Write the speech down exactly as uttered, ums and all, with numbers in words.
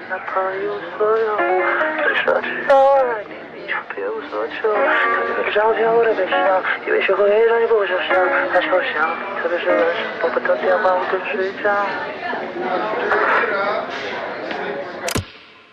哪怕一无所有，只奢求爱你，你却别无所求。看着你的照片，我的悲伤，以为学会让你不会受伤，太抽象。特别是晚上拨不到电话，我跟睡觉。